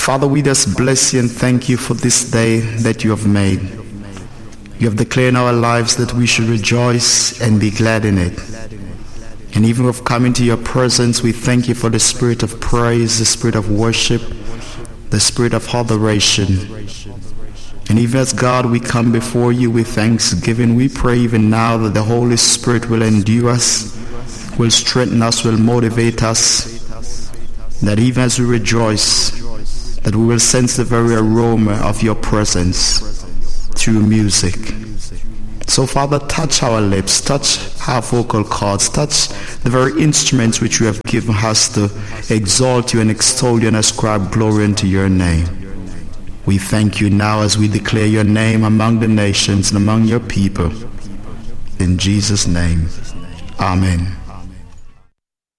Father, we just bless you and thank you for this day that you have made. You have declared in our lives that we should rejoice and be glad in it. And even with coming to your presence, we thank you for the spirit of praise, the spirit of worship, the spirit of adoration. And even as God, we come before you with thanksgiving. We pray even now that the Holy Spirit will endure us, will strengthen us, will motivate us, that even as we rejoice, that we will sense the very aroma of your presence through music. So Father, touch our lips, touch our vocal cords, touch the very instruments which you have given us to exalt you and extol you and ascribe glory unto your name. We thank you now as we declare your name among the nations and among your people. In Jesus' name, amen.